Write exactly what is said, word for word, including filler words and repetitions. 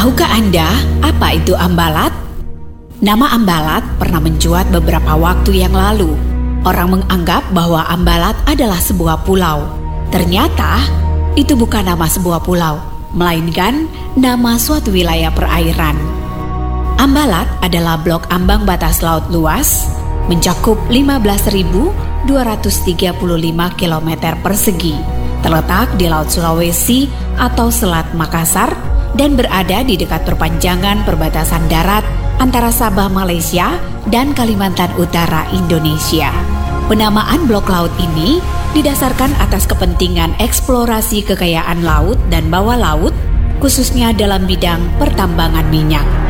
Tahukah Anda apa itu Ambalat? Nama Ambalat pernah mencuat beberapa waktu yang lalu. Orang menganggap bahwa Ambalat adalah sebuah pulau. Ternyata itu bukan nama sebuah pulau, melainkan nama suatu wilayah perairan. Ambalat adalah blok ambang batas laut luas, mencakup lima belas ribu dua ratus tiga puluh lima kilometer persegi, terletak di Laut Sulawesi atau Selat Makassar, dan berada di dekat perpanjangan perbatasan darat antara Sabah Malaysia dan Kalimantan Utara Indonesia. Penamaan blok laut ini didasarkan atas kepentingan eksplorasi kekayaan laut dan bawah laut, khususnya dalam bidang pertambangan minyak.